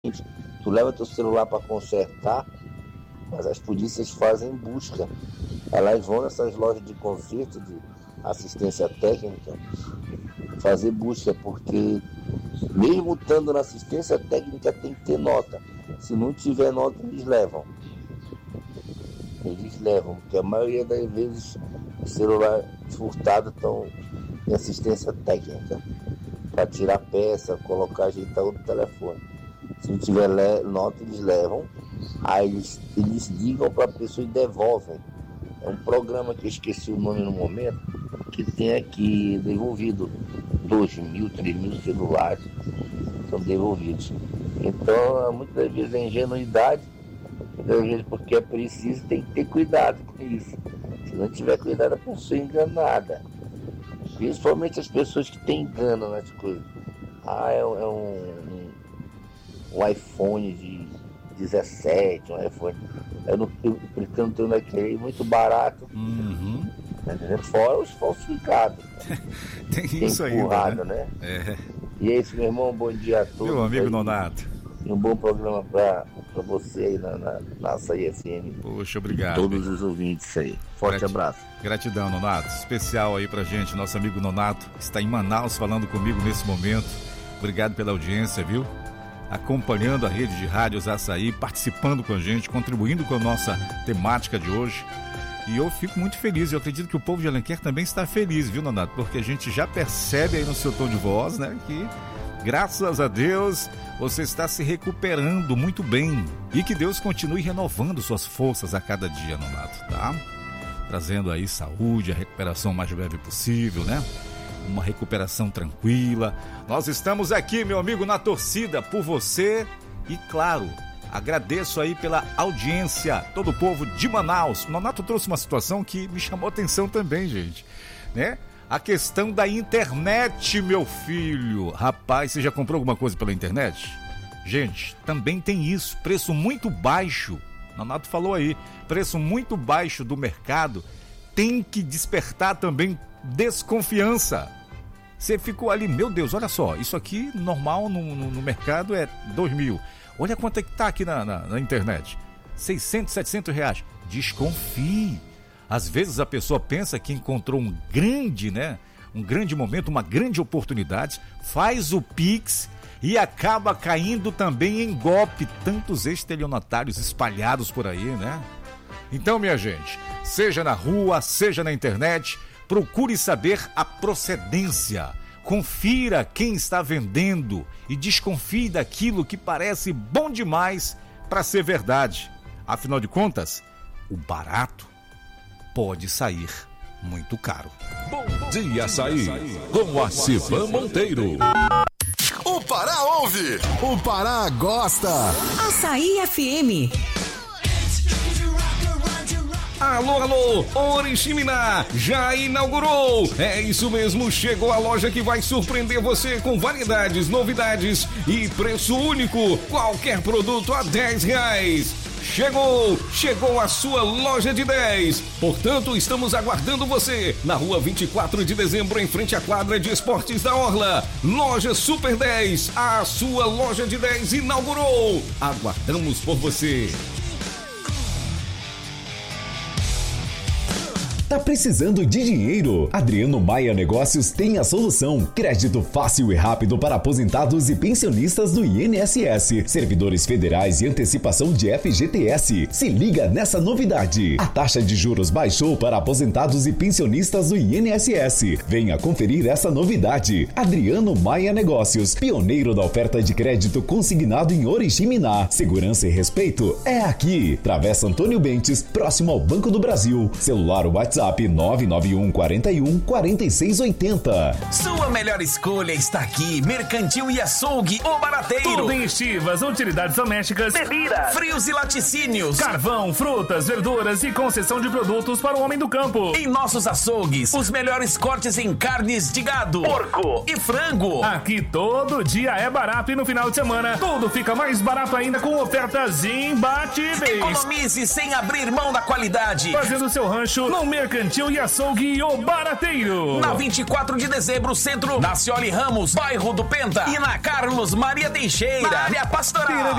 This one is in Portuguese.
tu leva teu celular para consertar, mas as polícias fazem busca. Elas vão nessas lojas de conserto, de assistência técnica, fazer busca, porque mesmo estando na assistência técnica tem que ter nota. Se não tiver nota, eles levam. Porque a maioria das vezes os celulares furtados estão em assistência técnica, para tirar peça, colocar, ajeitar o telefone. Se não tiver nota, eles levam. Aí eles ligam para a pessoa e devolvem. É um programa que eu esqueci o nome no momento, que tem aqui devolvido 2.000, 3.000 celulares são devolvidos. Então, muitas vezes é ingenuidade, muitas vezes porque é preciso, tem que ter cuidado com isso. Se não tiver cuidado, a pessoa é enganada. Principalmente as pessoas que têm engano nas coisas. É um iPhone de 17, um iPhone. Eu pretendo ter um daquele muito barato. Uhum. Fora os falsificados. Tem isso empurrado, ainda, né? É. E é isso, meu irmão. Bom dia a todos. Meu amigo Nonato. E um bom programa para você aí na Açaí FM. Poxa, obrigado. Todos os ouvintes aí. Forte abraço. Gratidão, Nonato. Especial aí pra gente, nosso amigo Nonato, que está em Manaus falando comigo nesse momento. Obrigado pela audiência, viu? Acompanhando a rede de rádios Açaí, participando com a gente, contribuindo com a nossa temática de hoje. E eu fico muito feliz, eu acredito que o povo de Alenquer também está feliz, viu, Nonato? Porque a gente já percebe aí no seu tom de voz, né, que graças a Deus você está se recuperando muito bem. E que Deus continue renovando suas forças a cada dia, Nonato, tá? Trazendo aí saúde, a recuperação mais breve possível, né? Uma recuperação tranquila. Nós estamos aqui, meu amigo, na torcida por você e, claro, agradeço aí pela audiência, todo o povo de Manaus. O Nonato trouxe uma situação que me chamou a atenção também, gente, né? A questão da internet, meu filho. Rapaz, você já comprou alguma coisa pela internet? Gente, também tem isso, preço muito baixo. O Nonato falou aí, preço muito baixo do mercado. Tem que despertar também desconfiança. Você ficou ali, meu Deus, olha só, isso aqui normal no mercado é 2.000. Olha quanto é que tá aqui na internet, 600, 700 reais. Desconfie. Às vezes a pessoa pensa que encontrou um grande momento, uma grande oportunidade, faz o Pix e acaba caindo também em golpe. Tantos estelionatários espalhados por aí, né? Então, minha gente, seja na rua, seja na internet, procure saber a procedência. Confira quem está vendendo e desconfie daquilo que parece bom demais para ser verdade. Afinal de contas, o barato pode sair muito caro. Bom dia, Açaí, com a Civan Monteiro. O Pará ouve, o Pará gosta. Açaí FM. Alô, Oriximiná já inaugurou. É isso mesmo, chegou a loja que vai surpreender você com variedades, novidades e preço único. Qualquer produto a R$10. Chegou a sua loja de 10. Portanto, estamos aguardando você na rua 24 de dezembro, em frente à quadra de esportes da Orla. Loja Super 10, a sua loja de 10 inaugurou. Aguardamos por você. Tá precisando de dinheiro? Adriano Maia Negócios tem a solução. Crédito fácil e rápido para aposentados e pensionistas do INSS, servidores federais e antecipação de FGTS. Se liga nessa novidade. A taxa de juros baixou para aposentados e pensionistas do INSS. Venha conferir essa novidade. Adriano Maia Negócios, pioneiro da oferta de crédito consignado em Oriximiná. Segurança e respeito é aqui. Travessa Antônio Bentes, próximo ao Banco do Brasil. Celular ou WhatsApp 991 41 4680. Sua melhor escolha está aqui. Mercantil e Açougue, o Barateiro. Tudo em estivas, utilidades domésticas, bebidas, frios e laticínios, carvão, frutas, verduras e concessão de produtos para o homem do campo. Em nossos açougues, os melhores cortes em carnes de gado, porco e frango. Aqui todo dia é barato e no final de semana tudo fica mais barato ainda com ofertas imbatíveis. Economize sem abrir mão da qualidade. Fazendo seu rancho no Mercantil Mercantil e Açougue O Barateiro. Na 24 de dezembro, centro, na Cioli Ramos, bairro do Penta. E na Carlos Maria Teixeira, na área pastoral.